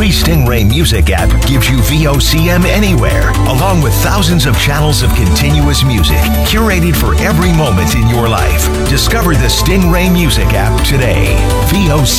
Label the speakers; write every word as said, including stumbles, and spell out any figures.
Speaker 1: free Stingray Music app gives you V O C M anywhere, along with thousands of channels of continuous music curated for every moment in your life. Discover the Stingray Music app today. V O C